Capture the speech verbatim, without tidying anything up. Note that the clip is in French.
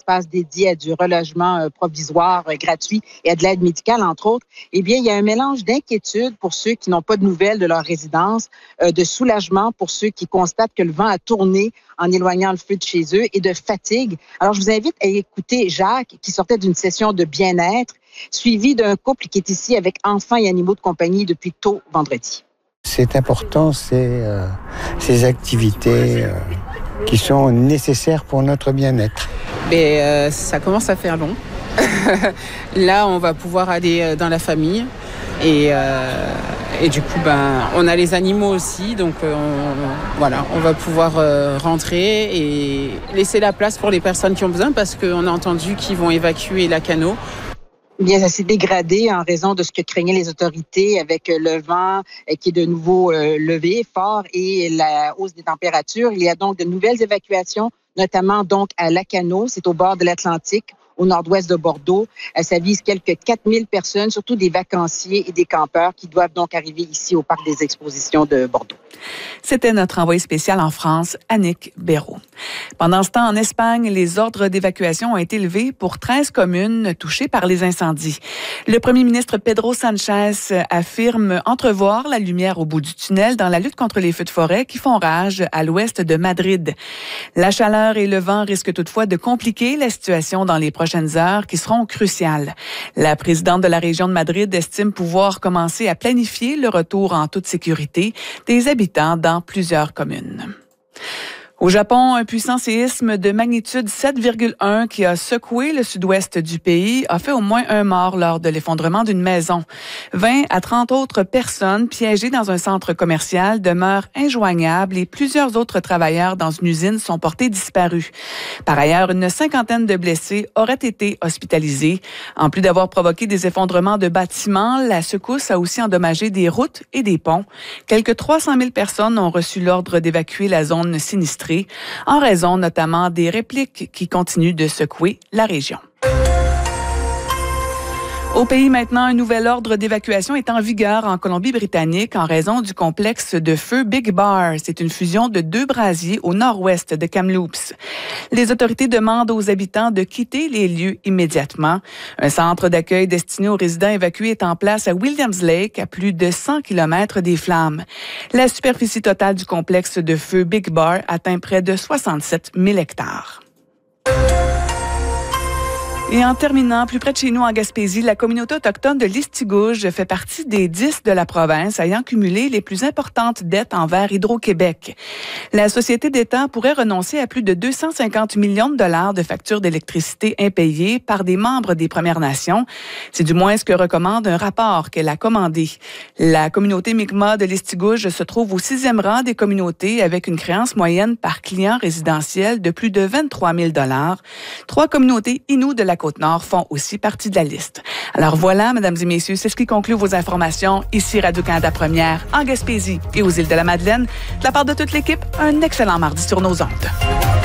espaces dédiés à du relogement euh, provisoire euh, gratuit et à de l'aide médicale, entre autres, eh bien, il y a un mélange d'inquiétude pour ceux qui n'ont pas de nouvelles de leur résidence, euh, de soulagement pour ceux qui constatent que le vent a tourné en éloignant le feu de chez eux et de fatigue. Alors, je vous invite à écouter Jacques, qui sortait d'une session de bien-être, suivi d'un couple qui est ici avec enfants et animaux de compagnie depuis tôt vendredi. C'est important, c'est euh, ces activités euh, qui sont nécessaires pour notre bien-être. Mais euh, ça commence à faire long. Là, on va pouvoir aller dans la famille et, euh, et du coup, ben, on a les animaux aussi, donc euh, on, voilà, on va pouvoir euh, rentrer et laisser la place pour les personnes qui ont besoin parce qu'on a entendu qu'ils vont évacuer Lacanau. Bien, ça s'est dégradé en raison de ce que craignaient les autorités avec le vent qui est de nouveau euh, levé fort et la hausse des températures. Il y a donc de nouvelles évacuations, notamment donc à Lacanau, c'est au bord de l'Atlantique, au nord-ouest de Bordeaux. Ça vise quelques quatre mille personnes, surtout des vacanciers et des campeurs qui doivent donc arriver ici au Parc des Expositions de Bordeaux. C'était notre envoyé spécial en France, Annick Béraud. Pendant ce temps, en Espagne, les ordres d'évacuation ont été levés pour treize communes touchées par les incendies. Le premier ministre Pedro Sánchez affirme entrevoir la lumière au bout du tunnel dans la lutte contre les feux de forêt qui font rage à l'ouest de Madrid. La chaleur et le vent risquent toutefois de compliquer la situation dans les prochaines heures qui seront cruciales. La présidente de la région de Madrid estime pouvoir commencer à planifier le retour en toute sécurité des habitants dans plusieurs communes. Au Japon, un puissant séisme de magnitude sept virgule un qui a secoué le sud-ouest du pays a fait au moins un mort lors de l'effondrement d'une maison. vingt à trente autres personnes piégées dans un centre commercial demeurent injoignables et plusieurs autres travailleurs dans une usine sont portés disparus. Par ailleurs, une cinquantaine de blessés auraient été hospitalisés. En plus d'avoir provoqué des effondrements de bâtiments, la secousse a aussi endommagé des routes et des ponts. Quelques trois cent mille personnes ont reçu l'ordre d'évacuer la zone sinistrée en raison notamment des répliques qui continuent de secouer la région. Au pays maintenant, un nouvel ordre d'évacuation est en vigueur en Colombie-Britannique en raison du complexe de feu Big Bar. C'est une fusion de deux brasiers au nord-ouest de Kamloops. Les autorités demandent aux habitants de quitter les lieux immédiatement. Un centre d'accueil destiné aux résidents évacués est en place à Williams Lake, à plus de cent kilomètres des flammes. La superficie totale du complexe de feu Big Bar atteint près de soixante-sept mille hectares. Et en terminant, plus près de chez nous, en Gaspésie, la communauté autochtone de Listigouge fait partie des dix de la province ayant cumulé les plus importantes dettes envers Hydro-Québec. La société d'État pourrait renoncer à plus de deux cent cinquante millions de dollars de factures d'électricité impayées par des membres des Premières Nations. C'est du moins ce que recommande un rapport qu'elle a commandé. La communauté Mi'kmaq de Listigouge se trouve au sixième rang des communautés avec une créance moyenne par client résidentiel de plus de vingt-trois mille dollars. Trois communautés Inuits de la Côte-Nord font aussi partie de la liste. Alors voilà, mesdames et messieurs, c'est ce qui conclut vos informations ici Radio-Canada Première, en Gaspésie et aux îles de la Madeleine. De la part de toute l'équipe, un excellent mardi sur nos ondes.